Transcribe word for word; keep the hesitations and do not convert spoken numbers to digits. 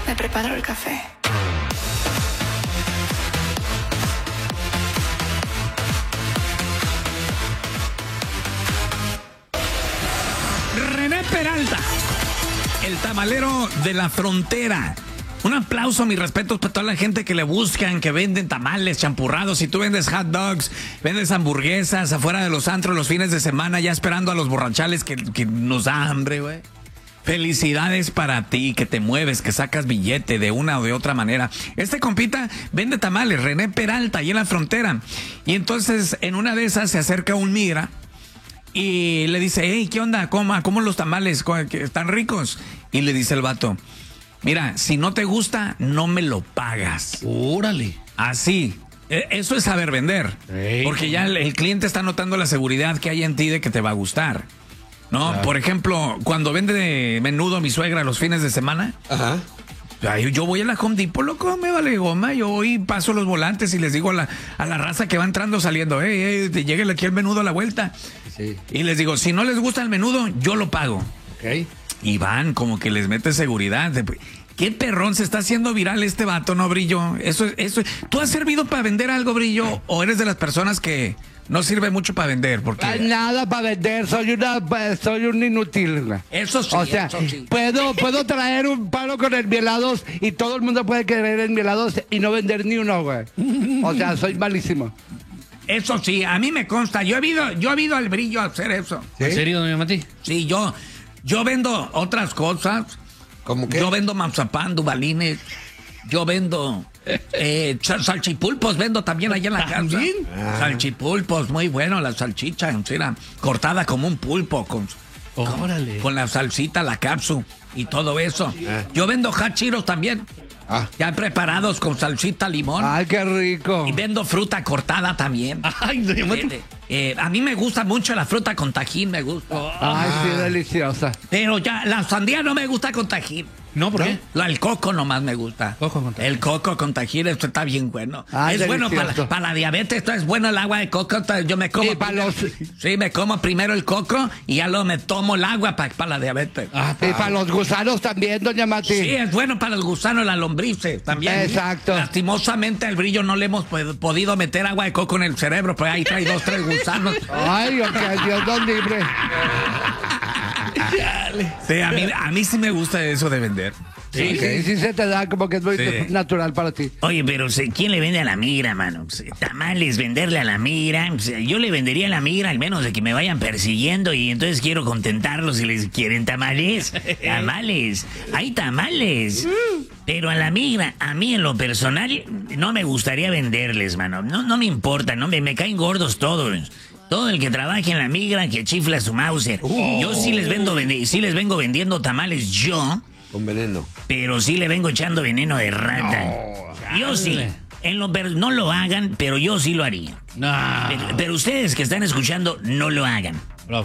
Me preparo el café. René Peralta, el tamalero de la frontera. Un aplauso, mis respetos para toda la gente que le buscan, que venden tamales, champurrados. Si tú vendes hot dogs, vendes hamburguesas afuera de los antros los fines de semana, ya esperando a los borrachales que, que nos da hambre, güey. Felicidades para ti, que te mueves, que sacas billete de una o de otra manera. Este compita vende tamales, René Peralta, ahí en la frontera. Y entonces, en una de esas se acerca un migra y le dice, hey, ¿qué onda? ¿Cómo, cómo los tamales? ¿Están ricos? Y le dice el vato, mira, si no te gusta, no me lo pagas. Órale. Así. Eso es saber vender. Hey, porque ya el, el cliente está notando la seguridad que hay en ti de que te va a gustar. ¿No? Claro. Por ejemplo, cuando vende menudo mi suegra los fines de semana. Ajá. Yo voy a la Home Depot, loco, me vale goma. Yo voy, paso los volantes y les digo a la, a la raza que va entrando, saliendo, hey, hey, lléguenle aquí el menudo a la vuelta. Sí. Y les digo, si no les gusta el menudo, yo lo pago. Okay. Y van como que les mete seguridad. ¿Qué perrón se está haciendo viral este vato, no, Brillo? Eso, eso. ¿Tú has servido para vender algo, Brillo? ¿O eres de las personas que no sirve mucho para vender? Porque Ay, nada para vender, soy una soy un inútil. Eso sí. O sea, eso sí. puedo puedo traer un palo con enmielados y todo el mundo puede querer enmielados y no vender ni uno, güey. O sea, soy malísimo. Eso sí, a mí me consta. Yo he visto, yo he visto al Brillo hacer eso. ¿Sí? ¿En serio, doña Mati? Sí, yo, yo vendo otras cosas. ¿Cómo qué? Yo vendo mazapán, dubalines. Yo vendo eh, salchipulpos, vendo también allá en la casa. Ah. Salchipulpos, muy bueno, la salchicha, era cortada como un pulpo, con, con, con la salsita, la cápsula y todo eso. Ah. Yo vendo hachiros también. Ah. Ya preparados con salsita, limón. Ay, qué rico. Y vendo fruta cortada también. Ay, eh, eh, a mí me gusta mucho la fruta con tajín, me gusta. Oh. Ay, sí, deliciosa. Pero ya, la sandía no me gusta con tajín. No, ¿por qué? La, el coco nomás me gusta. Coco con el coco con tajín, esto está bien bueno. Ay, es delicioso. bueno para, para la diabetes, esto es bueno el agua de coco. Yo me como. Sí, para los... sí, me como primero el coco y ya luego me tomo el agua para, para la diabetes. Ah, y para los gusanos también, doña Mati. Sí, es bueno para los gusanos, la lombrices también. Exacto. Lastimosamente al Brillo no le hemos podido meter agua de coco en el cerebro, pero ahí trae dos, tres gusanos. Ay, ok, Dios nos libre. Sí, a mí, a mí sí me gusta eso de vender. Sí, sí, sí se te da como que es muy sí. natural para ti. Oye, pero ¿quién le vende a la migra, mano? Tamales, venderle a la migra. Yo le vendería a la migra al menos de que me vayan persiguiendo y entonces quiero contentarlos si les quieren tamales. Tamales, hay tamales. Pero a la migra, a mí en lo personal, no me gustaría venderles, mano. No, no me importa, no me, me caen gordos todos. Todo el que trabaje en la migra, que chifla su Mauser. Oh. Yo sí les, vendo, sí les vengo vendiendo tamales yo. Con veneno. Pero sí le vengo echando veneno de rata. No, yo sí. En lo, no lo hagan, pero yo sí lo haría. No. Pero, pero ustedes que están escuchando, no lo hagan.